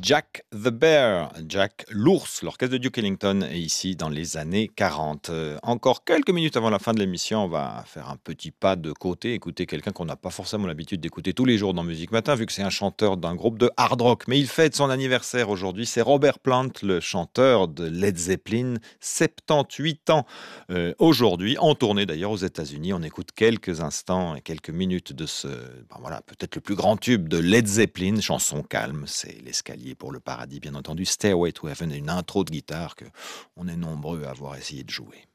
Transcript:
Jack the Bear, Jack l'ours, l'orchestre de Duke Ellington est ici dans les années 40. Encore quelques minutes avant la fin de l'émission, on va faire un petit pas de côté, écouter quelqu'un qu'on n'a pas forcément l'habitude d'écouter tous les jours dans Musique Matin, vu que c'est un chanteur d'un groupe de hard rock. Mais il fête son anniversaire aujourd'hui, c'est Robert Plant, le chanteur de Led Zeppelin, 78 ans aujourd'hui, en tournée d'ailleurs aux États-Unis. On écoute quelques instants et quelques minutes de ce, voilà, peut-être le plus grand tube de Led Zeppelin, chanson calme, c'est l'escalier pour le paradis, bien entendu, Stairway to Heaven, et une intro de guitare que on est nombreux à avoir essayé de jouer.